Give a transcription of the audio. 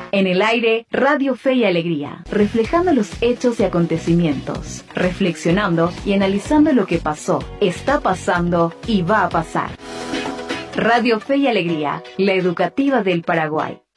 En el aire, Radio Fe y Alegría, reflejando los hechos y acontecimientos, reflexionando y analizando lo que pasó, está pasando y va a pasar. Radio Fe y Alegría, la educativa del Paraguay.